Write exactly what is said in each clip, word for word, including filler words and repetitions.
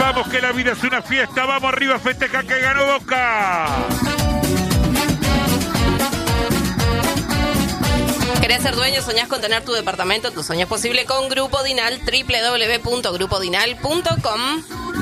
Vamos que la vida es una fiesta, vamos arriba, festeja que ganó Boca. ¿Querés ser dueño? ¿Soñás con tener tu departamento? Tu sueño es posible con Grupo Dinal, doble u doble u doble u punto grupo dinal punto com.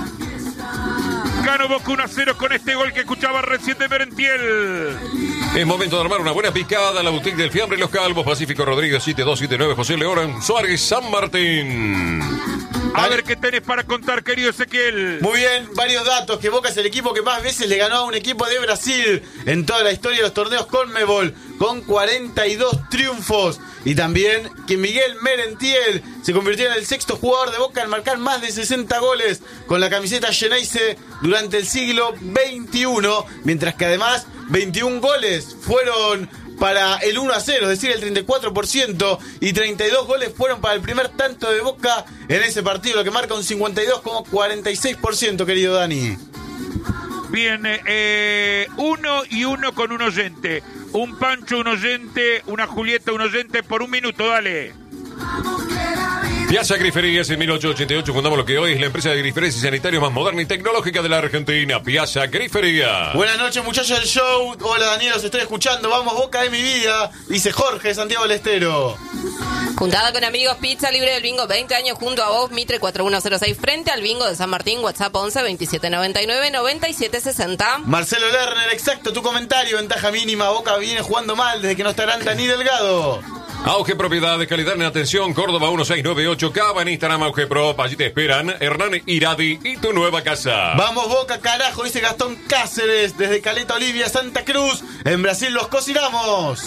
Ganó Boca uno a cero con este gol que escuchaba recién de Merentiel. Es momento de armar una buena picada. La boutique del fiambre y los calvos. Pacífico Rodríguez siete dos siete nueve. José León Suárez San Martín. A ver qué tenés para contar, querido Ezequiel. Muy bien, varios datos. Que Boca es el equipo que más veces le ganó a un equipo de Brasil en toda la historia de los torneos Conmebol, con cuarenta y dos triunfos. Y también que Miguel Merentiel se convirtió en el sexto jugador de Boca en marcar más de sesenta goles con la camiseta Xeneize durante el siglo veintiuno, mientras que además veintiún goles fueron para el uno a cero, es decir, el treinta y cuatro por ciento, y treinta y dos goles fueron para el primer tanto de Boca en ese partido, lo que marca un cincuenta y dos coma cuarenta y seis por ciento, querido Dani. Bien, eh, uno y uno con un oyente. Un Pancho, un oyente, una Julieta, un oyente por un minuto, dale. Piazza Griferías en mil ochocientos ochenta y ocho fundamos lo que hoy es la empresa de griferías y sanitarios más moderna y tecnológica de la Argentina. Piazza Griferías. Buenas noches, muchachos del show. Hola, Daniel, los estoy escuchando. Vamos, Boca de mi vida, dice Jorge de Santiago del Estero. Juntada con amigos, pizza libre del bingo, veinte años junto a vos, Mitre cuatro uno cero seis, frente al bingo de San Martín, WhatsApp once veintisiete noventa y nueve noventa y siete sesenta. Marcelo Lerner, exacto, tu comentario, ventaja mínima, Boca viene jugando mal desde que no estará Dani Delgado. Auge Propiedades, calidad en atención, Córdoba uno seis nueve ocho, Cava en Instagram, Auge Prop, allí te esperan Hernán Iradi y tu nueva casa. Vamos Boca, carajo, dice Gastón Cáceres, desde Caleta Olivia, Santa Cruz, en Brasil los cocinamos.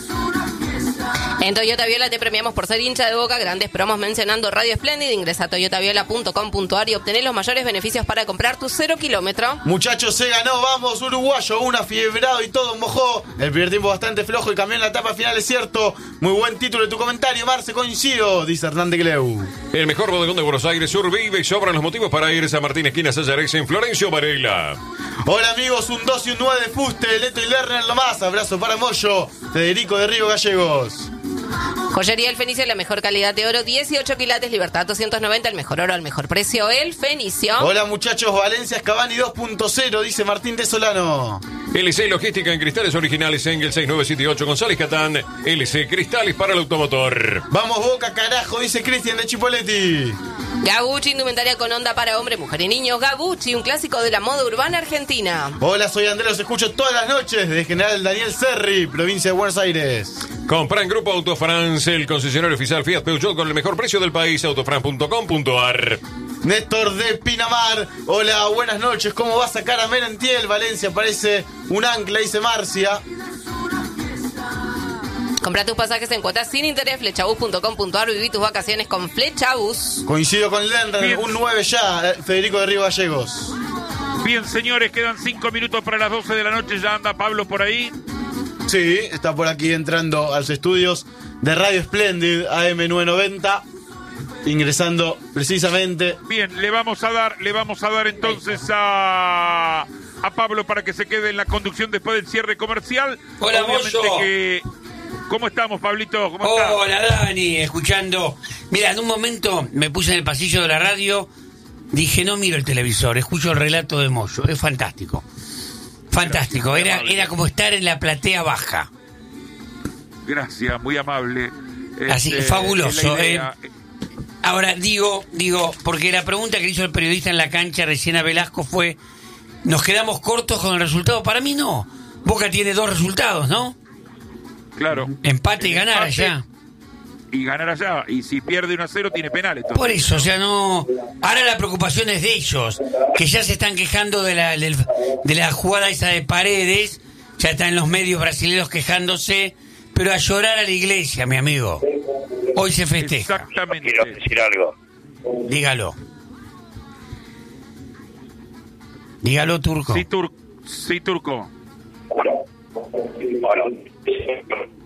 En Toyota Viola te premiamos por ser hincha de Boca, grandes promos mencionando Radio Splendid. Ingresa a toyota viola punto com punto a r y obtener los mayores beneficios para comprar tu cero kilómetro. Muchachos, se ganó, vamos, uruguayo, una fiebrado y todo mojó. El primer tiempo bastante flojo y cambió en la etapa final, es cierto. Muy buen título de tu comentario, Marce, coincido, dice Hernán de Gleu. El mejor bodegón de Buenos Aires Sur vive y sobran los motivos para ir a San Martín, esquina Sayarex, en Florencio Varela. Hola amigos, un dos y un nueve de fuste, Leto y Lerner nomás. Abrazo para Moyo, Federico de Río Gallegos. Joyería El Fenicio, la mejor calidad de oro, dieciocho quilates, Libertad doscientos noventa, el mejor oro al mejor precio, El Fenicio. Hola muchachos, Valencia Scavani dos punto cero, dice Martín de Solano. L C Logística en cristales originales, Engel seis nueve siete ocho, González Catán, L C Cristales para el automotor. Vamos Boca, carajo, dice Cristian de Chipoletti. Gabucci, indumentaria con onda para hombre, mujer y niños. Gabucci, un clásico de la moda urbana argentina. Hola, soy Andrés, los escucho todas las noches desde General Daniel Serri, provincia de Buenos Aires. Compra en Grupo Autofrance, el concesionario oficial Fiat Peugeot con el mejor precio del país, autofrance punto com punto a r. Néstor de Pinamar, hola, buenas noches, ¿cómo va a sacar a Merentiel? Valencia parece un ancla, dice Marcia. Compra tus pasajes en cuotas sin interés, flechabus punto com punto a r, viví tus vacaciones con Flechabus. Coincido con Lerner, un nueve ya, Federico de Río Gallegos. Bien, señores, quedan cinco minutos para las doce de la noche, ya anda Pablo por ahí. Sí, está por aquí entrando a los estudios de Radio Splendid, A M novecientos noventa, ingresando precisamente. Bien, le vamos a dar, le vamos a dar entonces a, a Pablo para que se quede en la conducción después del cierre comercial. Hola, Obviamente Moyo. que... ¿Cómo estamos, Pablito? ¿Cómo estás? Hola, Dani, escuchando. Mira, en un momento me puse en el pasillo de la radio, dije, no miro el televisor, escucho el relato de Moyo, es fantástico. Fantástico, Gracias, era, amable. era como estar en la platea baja. Gracias, muy amable. Así, Este, fabuloso. es la idea. eh. Ahora, digo, digo, porque la pregunta que hizo el periodista en la cancha recién a Velasco fue, ¿nos quedamos cortos con el resultado? Para mí no. Boca tiene dos resultados, ¿no? Claro. Empate y El ganar empate allá. Y ganar allá. Y si pierde uno a cero, tiene penales. Por eso, o sea, no... Ahora la preocupación es de ellos, que ya se están quejando de la, del- de la jugada esa de Paredes, ya están los medios brasileños quejándose, pero a llorar a la iglesia, mi amigo. Hoy se festeja. Exactamente. Quiero decir algo. Dígalo. Dígalo, Turco. Sí, Tur sí, Turco. Bueno,